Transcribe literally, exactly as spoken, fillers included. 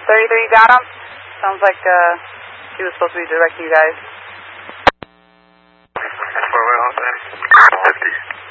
thirty-three, got him. Sounds like uh, he was supposed to be directing you guys. four one, fifty.